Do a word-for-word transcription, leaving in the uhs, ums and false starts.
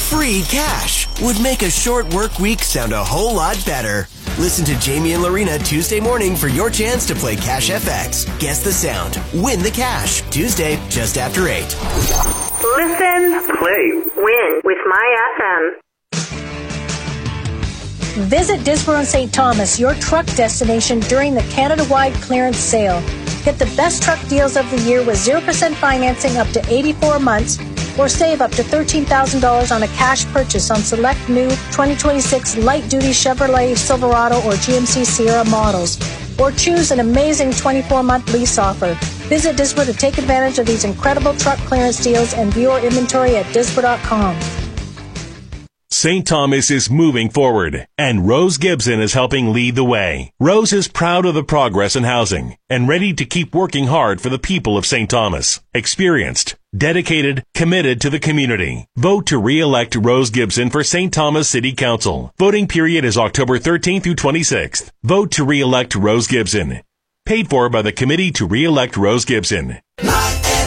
Free cash would make a short work week sound a whole lot better. Listen to Jamie and Lorena Tuesday morning for your chance to play Cash F X. Guess the sound. Win the cash. Tuesday, just after eight. Listen, play, win with My F M. Visit Disborough and Saint Thomas, your truck destination during the Canada-wide clearance sale. Get the best truck deals of the year with zero percent financing up to eighty-four months, or save up to thirteen thousand dollars on a cash purchase on select new twenty twenty-six light-duty Chevrolet Silverado or G M C Sierra models. Or choose an amazing twenty-four month lease offer. Visit Disborough to take advantage of these incredible truck clearance deals and view our inventory at disborough dot com. Saint Thomas is moving forward, and Rose Gibson is helping lead the way. Rose is proud of the progress in housing and ready to keep working hard for the people of Saint Thomas. Experienced, dedicated, committed to the community. Vote to re-elect Rose Gibson for Saint Thomas City Council. Voting period is October thirteenth through twenty-sixth. Vote to re-elect Rose Gibson. Paid for by the Committee to Re-elect Rose Gibson.